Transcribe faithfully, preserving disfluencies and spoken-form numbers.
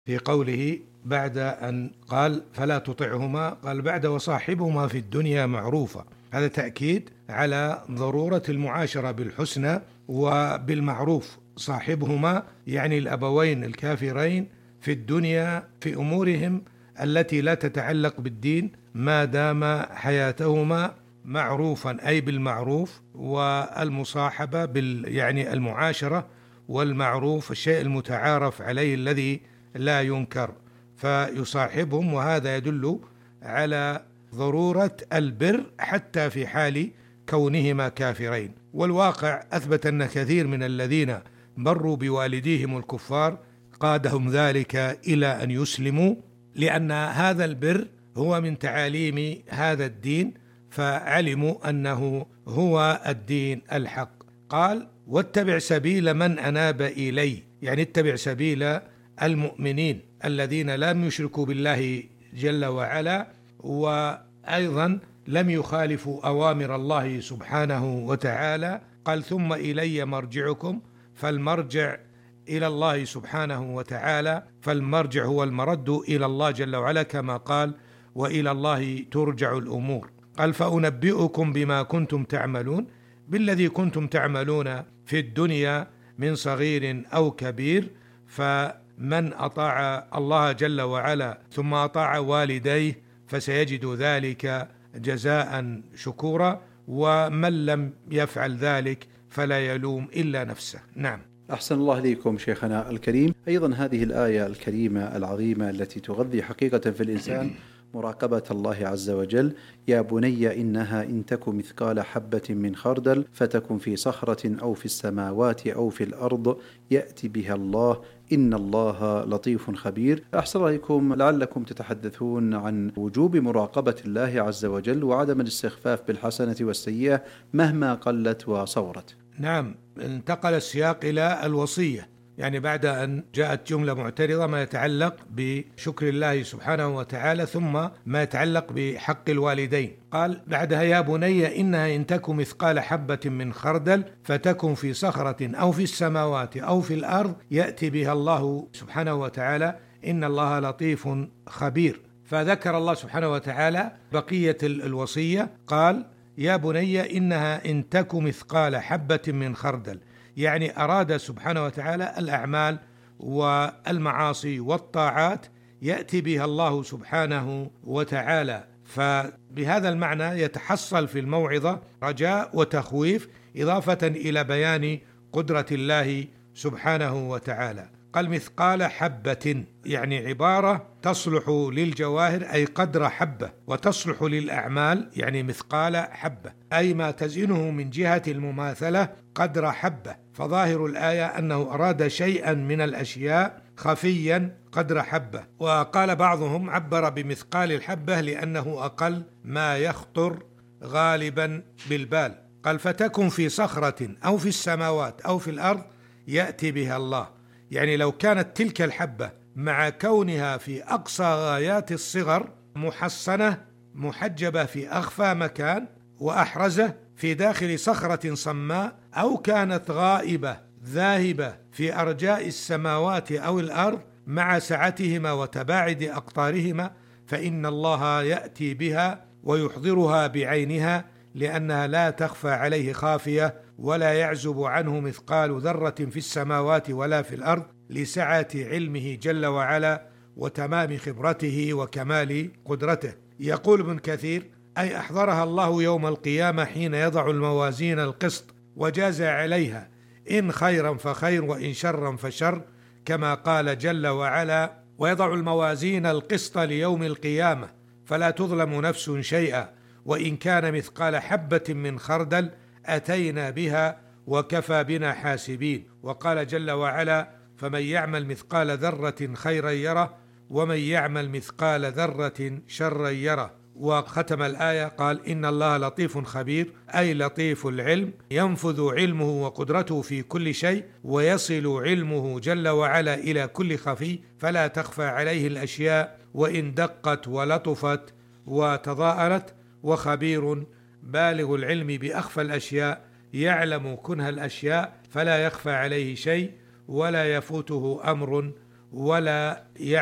في قوله بعد أن قال فلا تطعهما، قال بعد وصاحبهما في الدنيا معروفا. هذا تأكيد على ضرورة المعاشرة بالحسنى وبالمعروف. صاحبهما يعني الأبوين الكافرين في الدنيا في أمورهم التي لا تتعلق بالدين ما دام حياتهما معروفا، أي بالمعروف، والمصاحبة بال يعني المعاشرة والمعروف الشيء المتعارف عليه الذي لا ينكر، فيصاحبهم. وهذا يدل على ضرورة البر حتى في حال كونهما كافرين. والواقع أثبت أن كثير من الذين مروا بوالديهم الكفار قادهم ذلك إلى أن يسلموا، لأن هذا البر هو من تعاليم هذا الدين، فعلموا أنه هو الدين الحق. قال واتبع سبيل من أناب إلي، يعني اتبع سبيل المؤمنين الذين لم يشركوا بالله جل وعلا، وأيضا لم يخالفوا أوامر الله سبحانه وتعالى. قال ثم إلي مرجعكم، فالمرجع إلى الله سبحانه وتعالى، فالمرجع هو المرد إلى الله جل وعلا، كما قال وإلى الله ترجع الأمور. قال فأنبئكم بما كنتم تعملون، بالذي كنتم تعملون في الدنيا من صغير أو كبير. فمن أطاع الله جل وعلا ثم أطاع والديه فسيجد ذلك جزاء شكورا، ومن لم يفعل ذلك فلا يلوم إلا نفسه. نعم. أحسن الله إليكم شيخنا الكريم. أيضا هذه الآية الكريمة العظيمة التي تغذي حقيقة في الإنسان مراقبة الله عز وجل: يا بني إنها إن تك مثقال حبة من خردل فتكن في صخرة أو في السماوات أو في الأرض يأتي بها الله إن الله لطيف خبير. أحسن عليكم، لعلكم تتحدثون عن وجوب مراقبة الله عز وجل وعدم الاستخفاف بالحسنة والسيئة مهما قلت وصورت. نعم، انتقل السياق إلى الوصية، يعني بعد أن جاءت جملة معترضة ما يتعلق بشكر الله سبحانه وتعالى ثم ما يتعلق بحق الوالدين. قال بعدها يا بني إنها إن تك مثقال حبة من خردل فتكن في صخرة أو في السماوات أو في الأرض يأتي بها الله سبحانه وتعالى إن الله لطيف خبير. فذكر الله سبحانه وتعالى بقية الوصية، قال يا بني إنها إن تك مثقال حبة من خردل، يعني أراد سبحانه وتعالى الأعمال والمعاصي والطاعات يأتي بها الله سبحانه وتعالى. فبهذا المعنى يتحصل في الموعظة رجاء وتخويف إضافة إلى بيان قدرة الله سبحانه وتعالى. قال مثقال حبة، يعني عبارة تصلح للجواهر أي قدر حبة، وتصلح للأعمال يعني مثقال حبة، أي ما تزنه من جهة المماثلة قدر حبة. فظاهر الآية أنه أراد شيئا من الأشياء خفيا قدر حبة. وقال بعضهم عبر بمثقال الحبة لأنه أقل ما يخطر غالبا بالبال. قال فتكن في صخرة أو في السماوات أو في الأرض يأتي بها الله، يعني لو كانت تلك الحبة مع كونها في أقصى غايات الصغر محصنة محجبة في أخفى مكان وأحرزة في داخل صخرة صماء، أو كانت غائبة ذاهبة في أرجاء السماوات أو الأرض مع سعتهما وتباعد أقطارهما، فإن الله يأتي بها ويحضرها بعينها، لأنها لا تخفى عليه خافية ولا يعزب عنه مثقال ذرة في السماوات ولا في الأرض، لسعة علمه جل وعلا وتمام خبرته وكمال قدرته. يقول ابن كثير أي أحضرها الله يوم القيامة حين يضع الموازين القسط وجاز عليها إن خيرا فخير وإن شرا فشر، كما قال جل وعلا ويضع الموازين القسط ليوم القيامة فلا تظلم نفس شيئا وإن كان مثقال حبة من خردل أتينا بها وكفى بنا حاسبين. وقال جل وعلا فمن يعمل مثقال ذرة خيرا يره ومن يعمل مثقال ذرة شرا يره. وختم الآية قال إن الله لطيف خبير، أي لطيف العلم، ينفذ علمه وقدرته في كل شيء، ويصل علمه جل وعلا إلى كل خفي، فلا تخفى عليه الأشياء وإن دقت ولطفت وتضاءلت. وخبير بالغ العلم بأخفى الأشياء، يعلم كنه الأشياء فلا يخفى عليه شيء ولا يفوته أمر ولا